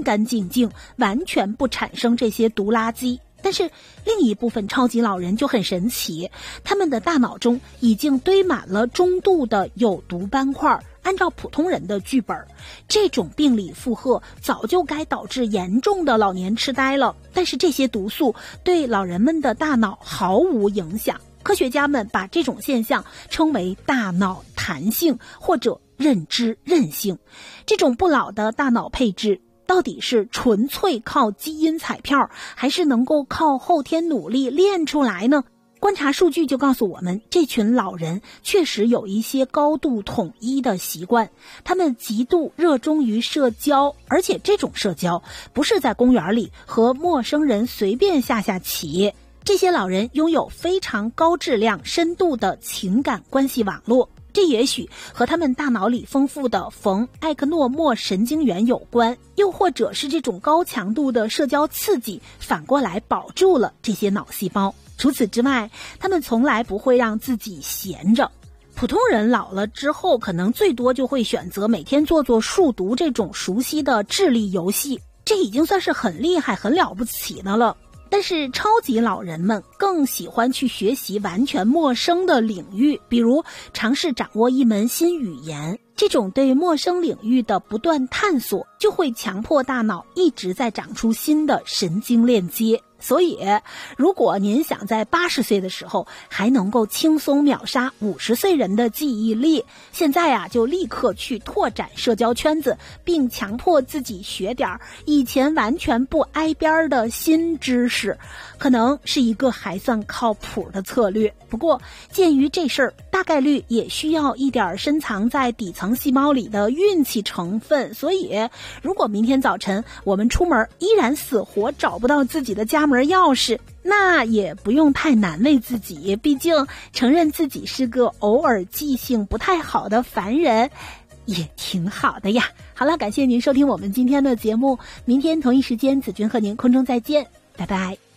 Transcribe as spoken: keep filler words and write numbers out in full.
干净净，完全不产生这些毒垃圾。但是另一部分超级老人就很神奇，他们的大脑中已经堆满了中度的有毒斑块，按照普通人的剧本，这种病理负荷早就该导致严重的老年痴呆了，但是这些毒素对老人们的大脑毫无影响。科学家们把这种现象称为大脑弹性或者认知韧性。这种不老的大脑配置到底是纯粹靠基因彩票，还是能够靠后天努力练出来呢？观察数据就告诉我们，这群老人确实有一些高度统一的习惯，他们极度热衷于社交，而且这种社交不是在公园里和陌生人随便下下棋。这些老人拥有非常高质量、深度的情感关系网络，这也许和他们大脑里丰富的冯艾克诺莫神经元有关，又或者是这种高强度的社交刺激反过来保住了这些脑细胞。除此之外，他们从来不会让自己闲着。普通人老了之后，可能最多就会选择每天做做数独这种熟悉的智力游戏，这已经算是很厉害、很了不起的了。但是超级老人们更喜欢去学习完全陌生的领域，比如尝试掌握一门新语言。这种对陌生领域的不断探索，就会强迫大脑一直在长出新的神经链接。所以如果您想在八十岁的时候还能够轻松秒杀五十岁人的记忆力，现在啊就立刻去拓展社交圈子，并强迫自己学点以前完全不挨边的新知识，可能是一个还算靠谱的策略。不过鉴于这事儿大概率也需要一点深藏在底层细胞里的运气成分，所以如果明天早晨我们出门依然死活找不到自己的家门钥匙，那也不用太难为自己，毕竟承认自己是个偶尔记性不太好的凡人也挺好的呀。好了，感谢您收听我们今天的节目，明天同一时间子君和您空中再见，拜拜。